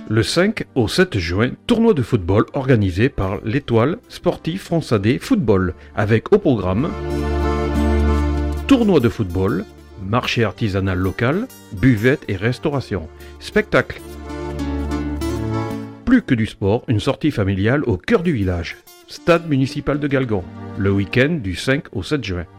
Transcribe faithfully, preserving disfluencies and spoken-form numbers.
Le cinq au sept juin, tournoi de football organisé par l'Étoile Sportive Fronsadé Football, avec au programme tournoi de football, marché artisanal local, buvette et restauration, spectacle. Plus que du sport, une sortie familiale au cœur du village. Stade municipal de Galgon, le week-end du cinq au sept juin.